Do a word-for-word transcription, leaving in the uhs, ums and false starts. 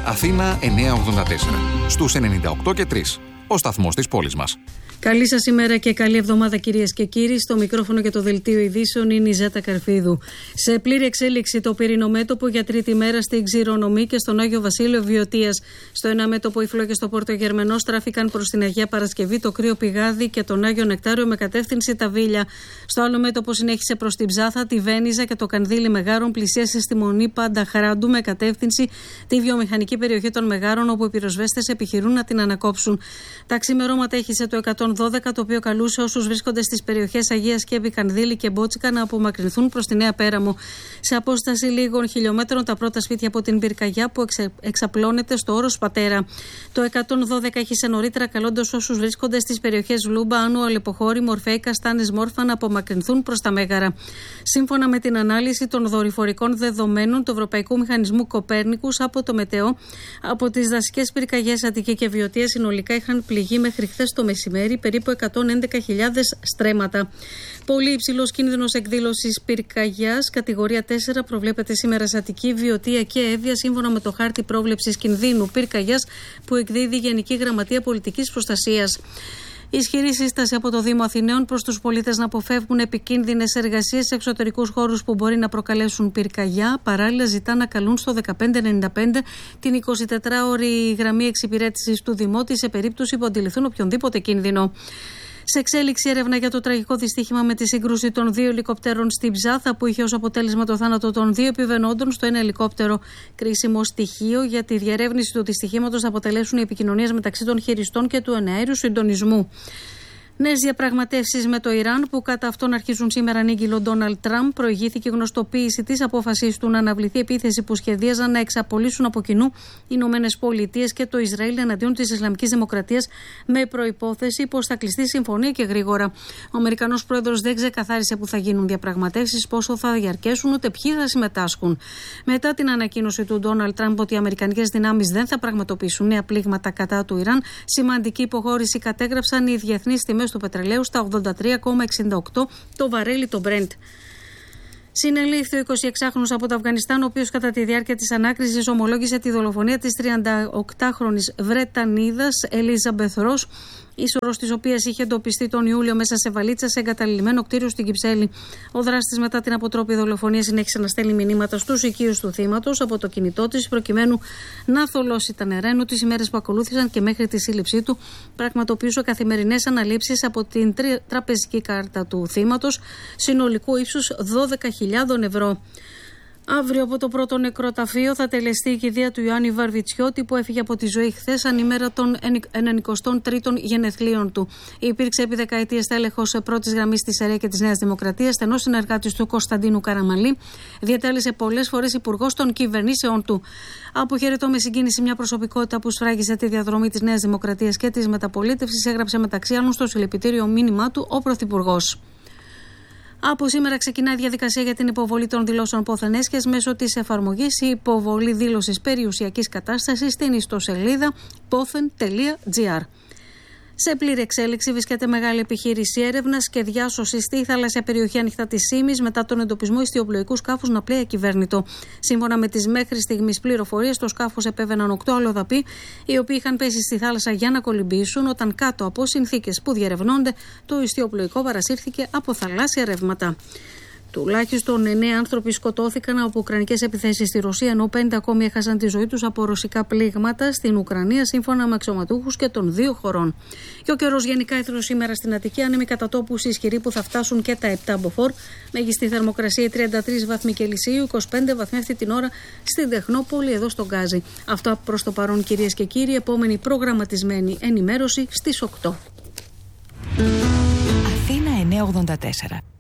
Αθήνα εννιακόσια ογδόντα τέσσερα. Στους ενενήντα οκτώ και τρία. Ο σταθμός της πόλης μας. Καλή σας ημέρα και καλή εβδομάδα, κυρίες και κύριοι. Στο μικρόφωνο και το δελτίο ειδήσεων είναι η Ζέτα Καρφίδου. Σε πλήρη εξέλιξη το πυρηνό μέτωπο για τρίτη μέρα στην Ξηρονομή και στον Άγιο Βασίλειο Βιωτίας. Στο ένα μέτωπο οι φλόγες στο Πόρτο Γερμενό στράφηκαν προς την Αγία Παρασκευή, το Κρύο Πηγάδι και τον Άγιο Νεκτάριο με κατεύθυνση τα Βίλια. Στο άλλο μέτωπο συνέχισε προς την Ψάθα, τη Βένιζα και το Κανδύλι Μεγάρων, πλησίασε στη Μονή Πανταχράντου με κατεύθυνση τη βιομηχανική περιοχή των Μεγάρων, όπου οι πυροσβέστες επιχειρούν να την ανακόψουν. Τα ξημερώματα έχισε το εκατόν δώδεκα, το οποίο καλούσε όσους βρίσκονται στις περιοχές Αγία Σκέβη, Κανδύλη και Μπότσικα να απομακρυνθούν προς τη Νέα Πέραμο. Σε απόσταση λίγων χιλιόμετρων, τα πρώτα σπίτια από την πυρκαγιά που εξε, εξαπλώνεται στο όρος Πατέρα. Το εκατόν δώδεκα έχισε νωρίτερα, καλώντας όσους βρίσκονται στις περιοχές Λούμπα, Άνου, Αλεποχώρη, Μορφέη, Καστάνης, Μόρφα να απομακρυνθούν προς τα Μέγαρα. Σύμφωνα με την ανάλυση των δορυφορικών δεδομένων του Ευρωπαϊκού Μηχανισμού Κοπέρνικους από το Μετεό, από τις δασικές πυρκαγιές Αττική και Βιωτία συνολικά είχαν πληγεί μέχρι χθες το μεσημέρι περίπου εκατόν έντεκα χιλιάδες στρέμματα. Πολύ υψηλός κίνδυνος εκδήλωσης πυρκαγιάς κατηγορία τέσσερα προβλέπεται σήμερα σε Αττική, Βιωτία και Εύβοια, σύμφωνα με το χάρτη πρόβλεψης κινδύνου πυρκαγιάς που εκδίδει η Γενική Γραμματεία Πολιτικής Προστασίας. Ισχυρή σύσταση από το Δήμο Αθηναίων προς τους πολίτες να αποφεύγουν επικίνδυνες εργασίες σε εξωτερικούς χώρους που μπορεί να προκαλέσουν πυρκαγιά. Παράλληλα, ζητά να καλούν στο δεκαπέντε ενενήντα πέντε την εικοσιτετράωρη γραμμή εξυπηρέτησης του Δημότη σε περίπτωση που αντιληφθούν οποιονδήποτε κίνδυνο. Σε εξέλιξη έρευνα για το τραγικό δυστύχημα με τη σύγκρουση των δύο ελικόπτερων στην Ψάθα, που είχε ως αποτέλεσμα το θάνατο των δύο επιβαινόντων στο ένα ελικόπτερο. Κρίσιμο στοιχείο για τη διερεύνηση του δυστυχήματος θα αποτελέσουν οι επικοινωνίες μεταξύ των χειριστών και του εναέριου συντονισμού. Νέες διαπραγματεύσεις με το Ιράν, που κατά αυτόν αρχίζουν σήμερα, ανήγγειλε ο Ντόναλντ Τραμπ. Προηγήθηκε η γνωστοποίηση της απόφασης του να αναβληθεί επίθεση που σχεδίαζαν να εξαπολύσουν από κοινού οι Ηνωμένες Πολιτείες και το Ισραήλ εναντίον της Ισλαμικής Δημοκρατίας, με προϋπόθεση πως θα κλειστεί συμφωνία και γρήγορα. Ο Αμερικανός πρόεδρος δεν ξεκαθάρισε που θα γίνουν διαπραγματεύσεις, πόσο θα διαρκέσουν, ούτε ποιοι θα συμμετάσχουν. Μετά την ανακοίνωση του Ντόναλντ Τραμπ ότι οι αμερικανικές δυνάμεις δεν θα πραγματοποιήσουν νέα πλήγματα κατά του Ιράν, σημαντική υποχώρηση κατέγραψαν οι διεθνείς τιμές του πετρελαίου στα ογδόντα τρία κόμμα εξήντα οκτώ το βαρέλι το Brent. Συνελήφθη ο εικοσιεξάχρονος από το Αφγανιστάν, ο οποίος κατά τη διάρκεια της ανάκρισης ομολόγησε τη δολοφονία της τριανταοκτάχρονης Βρετανίδας Ελίζαμπεθ Ρος, ίσορρος της οποίας είχε εντοπιστεί τον Ιούλιο μέσα σε βαλίτσα σε εγκαταλειμμένο κτίριο στην Κυψέλη. Ο δράστης, μετά την αποτρόπη δολοφονία, συνέχισε να στέλνει μηνύματα στους οικείους του θύματος από το κινητό της, προκειμένου να θολώσει τα νερά, ενώ τις ημέρες που ακολούθησαν και μέχρι τη σύλληψή του πραγματοποιούσε καθημερινές αναλήψεις από την τραπεζική κάρτα του θύματος συνολικού ύψους δώδεκα χιλιάδες ευρώ. Αύριο από το πρώτο νεκροταφείο θα τελεστεί η κηδεία του Ιωάννη Βαρβιτσιώτη, που έφυγε από τη ζωή χθες ανήμερα των ενενηκοστών τρίτων γενεθλίων του. Υπήρξε επί δεκαετίες τέλεχος πρώτης γραμμής της ΕΡΕ και της Νέας Δημοκρατίας, στενός συνεργάτης του Κωνσταντίνου Καραμαλή, διατέλεσε πολλές φορές υπουργός των κυβερνήσεων του. Αποχαιρετώ με συγκίνηση μια προσωπικότητα που σφράγιζε τη διαδρομή της Νέας Δημοκρατίας και της μεταπολίτευσης, έγραψε μεταξύ άλλων στο συλληπιτήριο μήνυμά του ο Πρωθυπουργός. Από σήμερα ξεκινάει η διαδικασία για την υποβολή των δηλώσεων πόθεν έσχες μέσω της εφαρμογής η υποβολή δήλωσης περιουσιακής κατάστασης στην ιστοσελίδα πόθεν τελεία τζι άρ. Σε πλήρη εξέλιξη βρίσκεται μεγάλη επιχείρηση έρευνας και διάσωσης στη θαλάσσια περιοχή ανοιχτά της Σίμης μετά τον εντοπισμό ιστιοπλοϊκού σκάφους να πλέει ακυβέρνητο. Σύμφωνα με τις μέχρι στιγμής πληροφορίες, το σκάφος επέβαιναν οκτώ αλλοδαποί, οι οποίοι είχαν πέσει στη θάλασσα για να κολυμπήσουν, όταν κάτω από συνθήκες που διερευνώνται το ιστιοπλοϊκό παρασύρθηκε από θαλάσσια ρεύματα. Τουλάχιστον εννέα άνθρωποι σκοτώθηκαν από ουκρανικές επιθέσεις στη Ρωσία, ενώ πέντε ακόμη έχασαν τη ζωή τους από ρωσικά πλήγματα στην Ουκρανία, σύμφωνα με αξιωματούχους και των δύο χωρών. Και ο καιρός γενικά έθρωσε σήμερα στην Αττική, άνεμοι κατά τόπους ισχυροί που θα φτάσουν και τα επτά μποφόρ. Μέγιστη θερμοκρασία τριάντα τρεις βαθμοί Κελσίου, είκοσι πέντε βαθμοί αυτή την ώρα στην Τεχνόπολη, εδώ στον Γκάζι. Αυτό προς το παρόν, κυρίες και κύριοι. Επόμενη προγραμματισμένη ενημέρωση στις οκτώ. Αθήνα εννιακόσια ογδόντα τέσσερα.